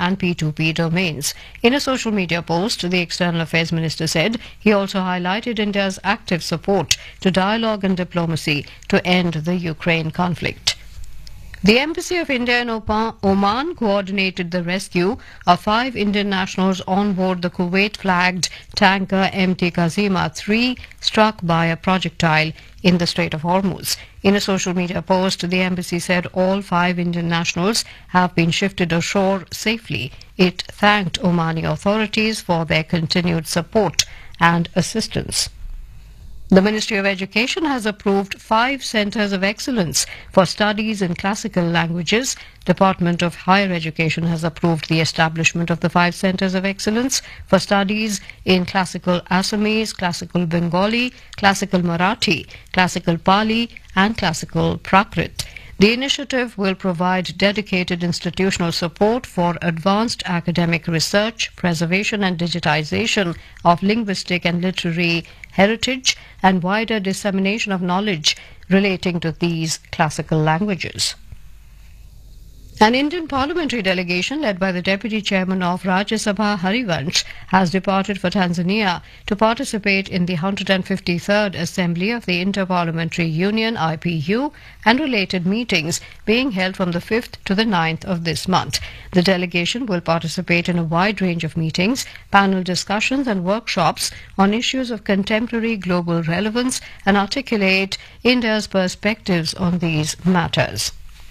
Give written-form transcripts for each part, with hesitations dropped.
and P2P domains. In a social media post, the External Affairs Minister said he also highlighted India's active support to dialogue and diplomacy to end the Ukraine conflict. The Embassy of India in Oman coordinated the rescue of 5 Indian nationals on board the Kuwait-flagged tanker MT Kazima 3 struck by a projectile in the Strait of Hormuz. In a social media post, the embassy said all 5 Indian nationals have been shifted ashore safely. It thanked Omani authorities for their continued support and assistance. The Ministry of Education has approved 5 centres of excellence for studies in classical languages. Department of Higher Education has approved the establishment of the 5 centres of excellence for studies in classical Assamese, classical Bengali, classical Marathi, classical Pali and classical Prakrit. The initiative will provide dedicated institutional support for advanced academic research, preservation and digitization of linguistic and literary heritage and wider dissemination of knowledge relating to these classical languages. An Indian parliamentary delegation led by the Deputy Chairman of Rajya Sabha Harivansh has departed for Tanzania to participate in the 153rd Assembly of the Inter-Parliamentary Union IPU and related meetings being held from the 5th to the 9th of this month. The delegation will participate in a wide range of meetings, panel discussions and workshops on issues of contemporary global relevance and articulate India's perspectives on these matters.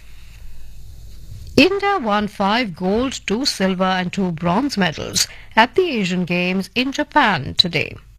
India won 5 gold, 2 silver and 2 bronze medals at the Asian Games in Japan today.